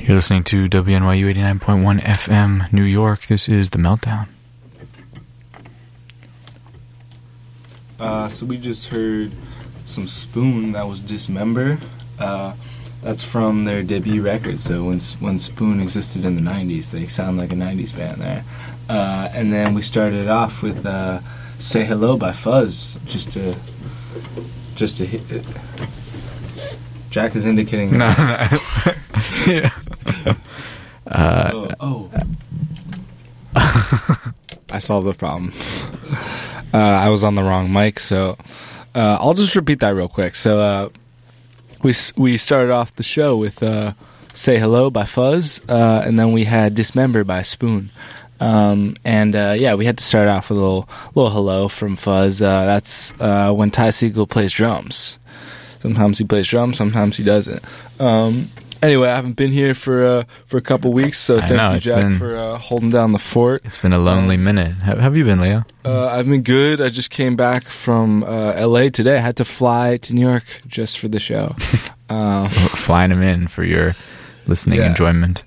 You're listening to WNYU 89.1 FM, New York. This is The Meltdown. So we just heard some Spoon, that was Dismember. That's from their debut record. So when Spoon existed in the 90s, they sound like a 90s band there. And then we started off with Say Hello by Fuzz, just to hit it. Jack is indicating. No. Yeah. I solved the problem. I was on the wrong mic, so I'll just repeat that real quick. So we started off the show with Say Hello by Fuzz, and then we had Dismember by Spoon. We had to start off with a little hello from Fuzz. That's when Ty Segall plays drums. Sometimes he plays drums, sometimes he doesn't. Anyway, I haven't been here for a couple weeks, so thank you, Jack, for holding down the fort. It's been a lonely minute. Have you been, Leo? I've been good. I just came back from L.A. today. I had to fly to New York just for the show. Flying him in for your listening enjoyment.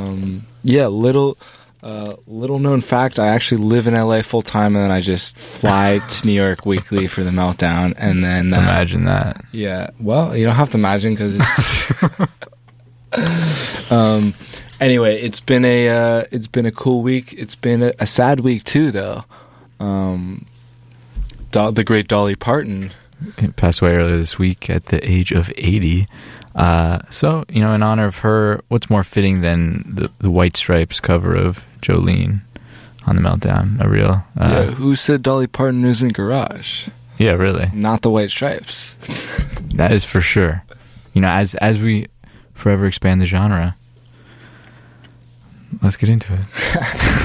Little known fact, I actually live in LA full time, and then I just fly to New York weekly for the Meltdown, and then imagine that. Yeah, well, you don't have to imagine because it's. Anyway, it's been a cool week. It's been a sad week too, though. The great Dolly Parton passed away earlier this week at the age of 80. So, in honor of her, what's more fitting than the White Stripes cover of Jolene on the Meltdown? A real... who said Dolly Parton was in Garage? Yeah, really. Not the White Stripes. That is for sure. As we forever expand the genre, let's get into it.